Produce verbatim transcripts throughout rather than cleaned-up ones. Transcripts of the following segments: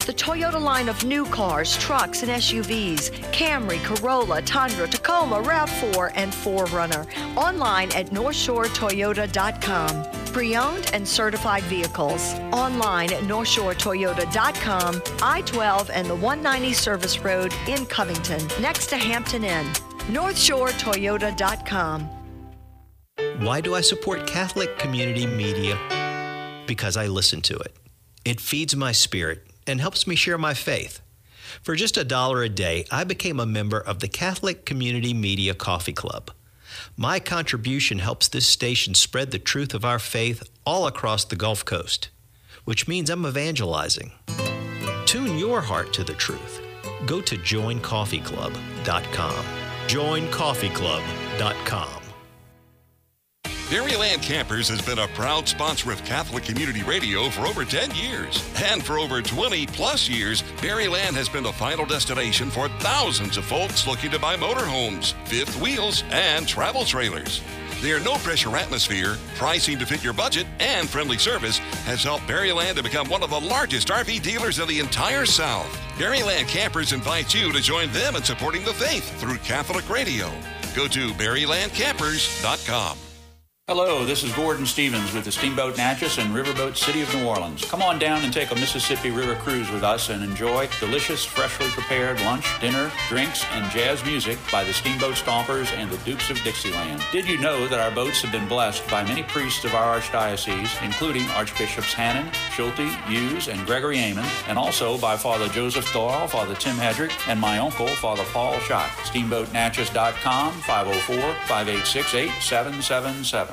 The Toyota line of new cars, trucks, and S U Vs. Camry, Corolla, Tundra, Tacoma, RAV four, and four runner. Online at north shore toyota dot com. Pre-owned and certified vehicles. Online at north shore toyota dot com. I twelve and the one ninety Service Road in Covington, next to Hampton Inn. north shore toyota dot com. Why do I support Catholic Community Media? Because I listen to it. It feeds my spirit and helps me share my faith. For just a dollar a day, I became a member of the Catholic Community Media Coffee Club. My contribution helps this station spread the truth of our faith all across the Gulf Coast, which means I'm evangelizing. Tune your heart to the truth. Go to join coffee club dot com. join coffee club dot com. Berryland Campers has been a proud sponsor of Catholic Community Radio for over ten years. And for over twenty plus years, Berryland has been the final destination for thousands of folks looking to buy motorhomes, fifth wheels, and travel trailers. Their no-pressure atmosphere, pricing to fit your budget, and friendly service has helped Berryland to become one of the largest R V dealers in the entire South. Berryland Campers invites you to join them in supporting the faith through Catholic Radio. Go to berryland campers dot com. Hello, this is Gordon Stevens with the Steamboat Natchez and Riverboat City of New Orleans. Come on down and take a Mississippi River cruise with us and enjoy delicious, freshly prepared lunch, dinner, drinks, and jazz music by the Steamboat Stompers and the Dukes of Dixieland. Did you know that our boats have been blessed by many priests of our archdiocese, including Archbishops Hannon, Schulte, Hughes, and Gregory Amon, and also by Father Joseph Doyle, Father Tim Hedrick, and my uncle, Father Paul Schott. steamboat natchez dot com, five oh four, five eight six, eight seven seven seven.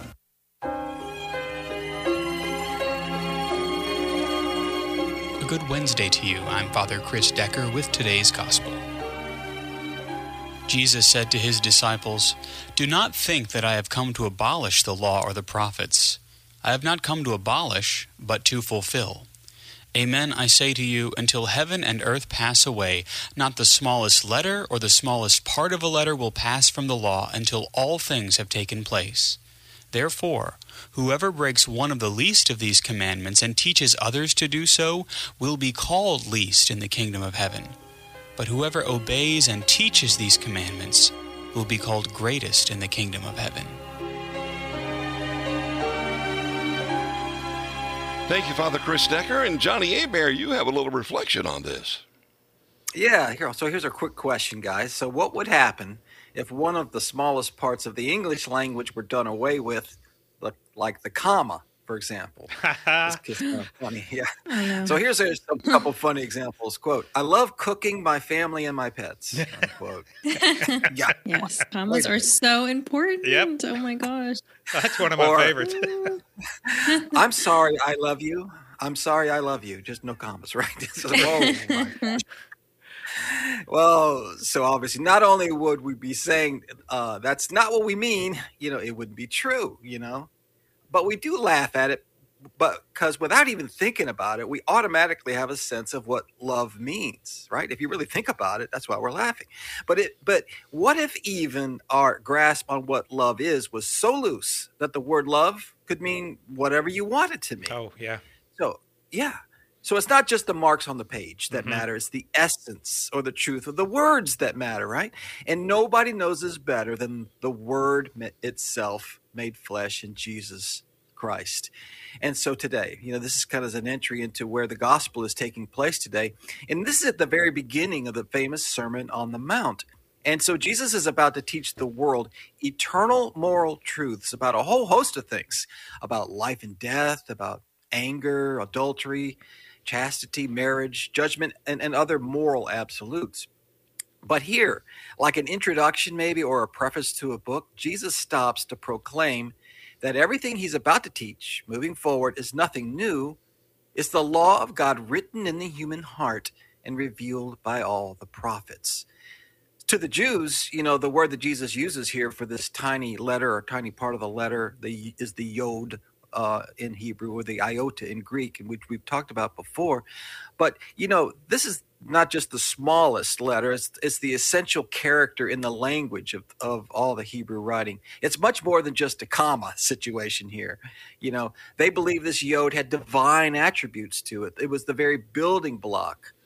Good Wednesday to you. I'm Father Chris Decker with today's Gospel. Jesus said to his disciples, "Do not think that I have come to abolish the law or the prophets. I have not come to abolish, but to fulfill. Amen, I say to you, until heaven and earth pass away, not the smallest letter or the smallest part of a letter will pass from the law until all things have taken place. Therefore, whoever breaks one of the least of these commandments and teaches others to do so will be called least in the kingdom of heaven. But whoever obeys and teaches these commandments will be called greatest in the kingdom of heaven." Thank you, Father Chris Decker. And Johnny Abear, you have a little reflection on this. Yeah, here, so here's a quick question, guys. So what would happen if one of the smallest parts of the English language were done away with, like the comma, for example? It's just kind of funny, yeah. So here's a, a couple funny examples. Quote, "I love cooking my family and my pets." Unquote. Yeah. Yes, commas are so important. Yep. Oh my gosh. That's one of my Or- favorites. "I'm sorry, I love you. I'm sorry, I love you." Just no commas, right? So, oh my gosh. Well, so obviously, not only would we be saying uh, that's not what we mean, you know, it wouldn't be true, you know, but we do laugh at it, but because without even thinking about it, we automatically have a sense of what love means, right? If you really think about it, that's why we're laughing. But it, but what if even our grasp on what love is was so loose that the word love could mean whatever you want it to mean? Oh, yeah. So, yeah. So it's not just the marks on the page that Mhm. matter. It's the essence or the truth of the words that matter, right? And nobody knows this better than the Word ma- itself made flesh in Jesus Christ. And so today, you know, this is kind of an entry into where the gospel is taking place today. And this is at the very beginning of the famous Sermon on the Mount. And so Jesus is about to teach the world eternal moral truths about a whole host of things, about life and death, about anger, adultery, chastity, marriage, judgment, and, and other moral absolutes. But here, like an introduction maybe or a preface to a book, Jesus stops to proclaim that everything he's about to teach moving forward is nothing new. It's the law of God written in the human heart and revealed by all the prophets. To the Jews, you know, the word that Jesus uses here for this tiny letter or tiny part of the letter the, is the yod uh, in Hebrew, or the iota in Greek, which we've talked about before. But, you know, this is not just the smallest letter. It's, it's the essential character in the language of, of all the Hebrew writing. It's much more than just a comma situation here. You know, they believe this yod had divine attributes to it. It was the very building block